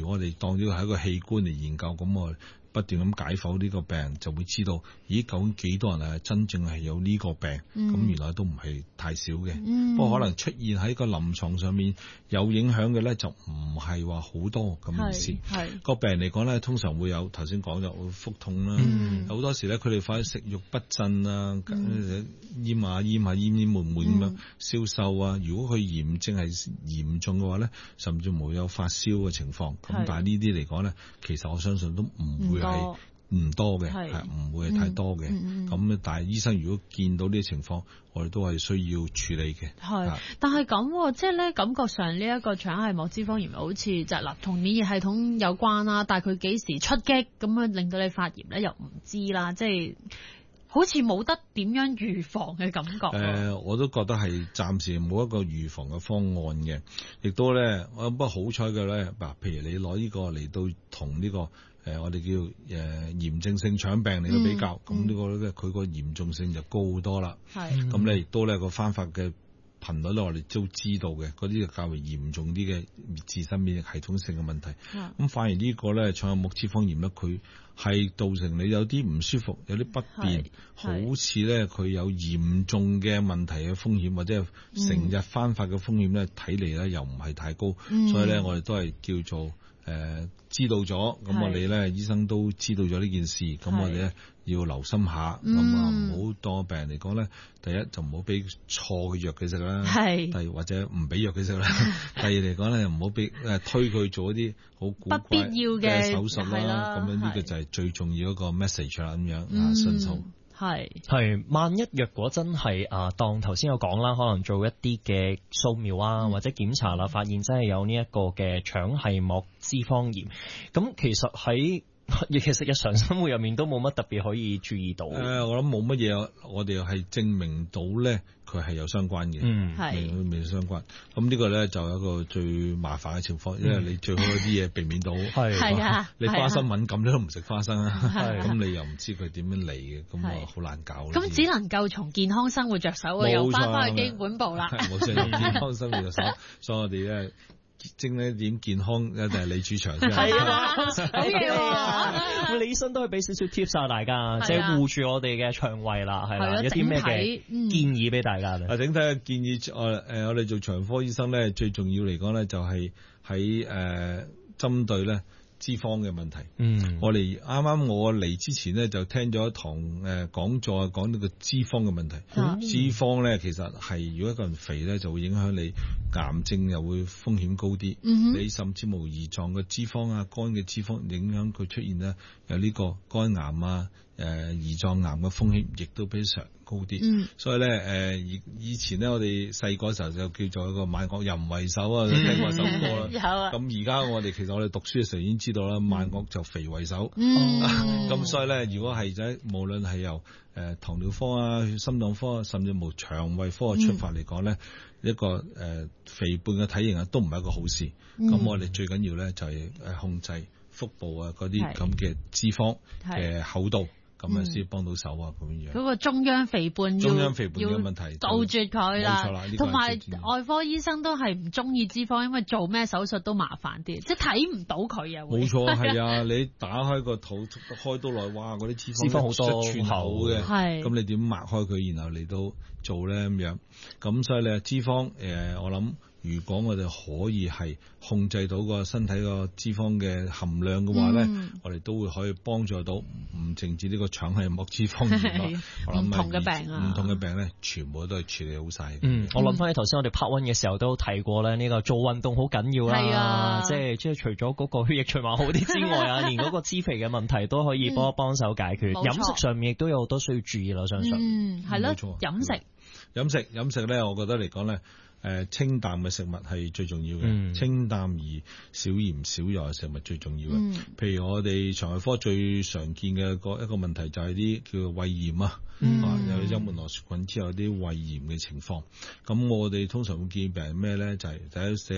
如果我哋當呢個係一個器官嚟研究，咁我不斷咁解剖呢個病，就會知道，咦，究竟幾多人係真正係有呢個病？咁原來都唔係太少嘅。不過可能出現喺個臨床上面有影響嘅咧，就唔係話好多咁意思。個病嚟講咧，通常會有頭先講咗會腹痛啦，好多時咧佢哋發現食慾不振啊，厭下厭悶咁樣消瘦啊。如果佢炎症係嚴重嘅話咧，甚至冇有發燒嘅情況。咁但係呢啲嚟講咧，其實我相信都唔會係唔多嘅，係唔會係太多嘅。咁但係醫生如果見到呢啲情況，我哋都係需要處理嘅。 但係咁，即係咧感覺上呢一個腸系膜脂肪炎好似就嗱同免疫系統有關啦，但係佢幾時出擊咁樣令到你發炎咧，又唔知啦，即係。好似冇得點樣預防嘅感覺。 我都覺得係暫時冇一個預防嘅方案嘅，亦都咧，不過好彩嘅咧，嗱，譬如你攞呢個嚟到同呢個我哋叫炎症性腸病嚟到比較，咁呢個咧佢個嚴重性就高好多啦。咁咧亦都咧個翻發嘅頻率咧，我哋都知道嘅，嗰啲就較為嚴重啲嘅自身免疫系統性嘅問題。咁反而呢個咧腸系膜脂肪炎咧，佢係造成你有啲唔舒服，有啲不便，好似咧佢有嚴重嘅問題嘅風險，或者係成日翻發嘅風險咧，睇嚟咧又唔係太高。所以咧我哋都係叫做知道咗，咁我哋咧醫生都知道咗呢件事，咁我哋咧要留心下，咁唔好當病人嚟講咧，第一就唔好俾錯嘅藥佢食啦，第二或者唔俾藥佢食啦，第二嚟講咧唔好俾推佢做一啲好古怪不必要嘅手術啦，咁樣呢個就係最重要一個 message 啦，咁樣信息。 係，萬一若果真係當頭先有講啦，可能做一啲嘅掃描啊，或者檢查啦，發現真係有呢一個嘅腸系膜脂肪炎，咁其實日常生活入面都冇乜特別可以注意到。我諗冇乜嘢，我哋係證明到咧，佢係有相關嘅，未相關。咁呢個咧就有一個最麻煩嘅情況，因為你最好啲嘢避免到。你花生敏感你都唔食花生啊，咁你又唔知佢點樣嚟嘅，咁啊好難搞。 咁只能夠從健康生活着手，又翻去基本步啦。 冇錯，由健康生活着手，所以我哋咧。精呢點健康一定係你主場先係好嘢喎！李醫生都係俾少少 tips 啊，大家即係護住我哋嘅腸胃啦，係啦，有啲咩嘅建議俾大家咧？ 整體嘅建議，我哋做腸科醫生咧，最重要嚟講咧，就係喺針對咧脂肪嘅問題。我哋啱我嚟之前咧，就聽咗一堂講座，講呢個脂肪嘅問題。脂肪咧，其實係如果一個人肥咧，就會影響你癌症，又會風險高啲。你甚至無胰臟嘅脂肪啊、肝嘅脂肪影響佢出現咧，有呢個肝癌啊、胰臟癌嘅風險，亦都比常高啲。所以咧，以前咧，我哋細個時候就叫做一個萬惡淫為首啊，聽過首歌啦。 有啊。 咁而家我哋讀書嘅時候已經知道啦，萬惡就肥為首。咁所以咧，如果係無論係由糖尿科啊、心臟科，甚至無腸胃科嘅出發嚟講咧，一個肥胖嘅體型啊，都唔係一個好事。咁我哋最緊要咧就係控制腹部啊嗰啲咁嘅脂肪嘅厚度。咁樣先幫到手啊！咁樣嗰個中央肥胖嘅問題， 杜絕佢啦。同埋外科醫生都係唔中意脂肪，因為做咩手術都麻煩啲，即係睇唔到佢啊。 冇錯，係啊！你打開個肚開刀內，哇！嗰啲脂肪好多寸口嘅，咁你點擘開佢，然後嚟到做咧咁樣？咁所以你脂肪我諗。如果我哋可以係控制到個身體個脂肪嘅含量嘅話咧，我哋都會可以幫助到唔淨止呢個腸系膜脂肪炎，我諗唔同嘅病咧，全部都係處理好晒。 我諗翻起頭先我哋 part 1嘅時候都提過咧，呢個做運動好緊要啦，即係除咗嗰個血液循環好啲之外啊，連嗰個脂肥嘅問題都可以幫手解決。飲食上面亦都有好多需要注意啦，我相信。 係咯， 飲食咧，我覺得嚟講咧。清淡嘅食物係最重要嘅，清淡而少鹽少油嘅食物最重要嘅。譬如我哋腸胃科最常見嘅一個問題就係啲叫胃炎啊，有幽門螺旋菌之後啲胃炎嘅情況。咁我哋通常會建議病人咩咧？就係第一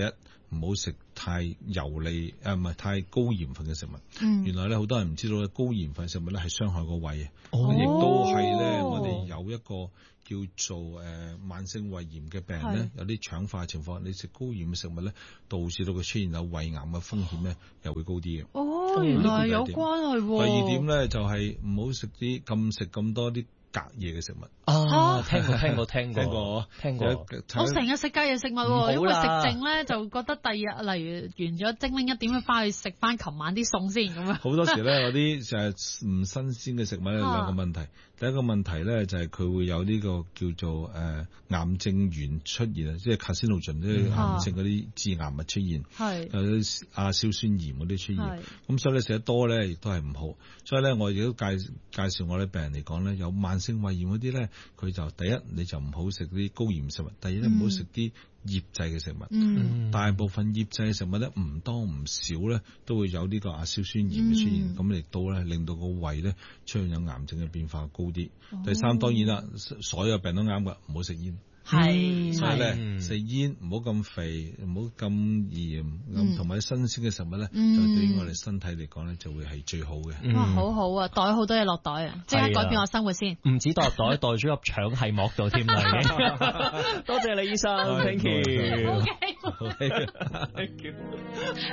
唔好食太油膩唔係太高鹽分嘅食物。原來咧好多人唔知道咧，高鹽分食物咧係傷害個胃啊。亦都係咧，我哋有一個叫做慢性胃炎嘅病咧，有啲腸化情況，你食高鹽嘅食物咧，導致到佢出現有胃癌嘅風險咧，又會高啲嘅。 原來有關係喎。 第二點咧就係唔好食咁多啲隔夜嘅食物。 聽過。 我成日食隔夜食物喎，因為食剩咧就覺得第二日，例如完咗精靈一點，翻去食翻琴晚啲餸先咁樣。 好多時咧，有啲就係唔新鮮嘅食物咧，兩個問題。第一個問題咧就係佢會有呢個叫做癌症原出現啊，即係 carcinogen 即係癌症嗰啲致癌物出現，有啲亞硝酸鹽嗰啲出現。咁所以你食得多咧，亦都係唔好。所以咧，我亦都介紹我哋病人嚟講咧，有慢性胃炎嗰啲咧，佢就第一你就唔好食啲高鹽食物，第二咧唔好食啲醃製嘅食物。大部分醃製嘅食物咧，唔多唔少咧，都會有呢個亞硝酸鹽嘅出現，咁亦都咧令到個胃咧出現有癌症嘅變化高啲。第三當然啦，所有病都啱㗎，唔好食煙。所以咧食煙唔好咁肥，唔好咁鹽，同埋新鮮嘅食物咧，就對於我哋身體嚟講咧，就會係最好嘅。 哇，好好啊，袋好多嘢落袋啊，即刻改變我生活先。 唔止袋入袋，袋咗入腸係膜度添啦。多謝李醫生，thank you。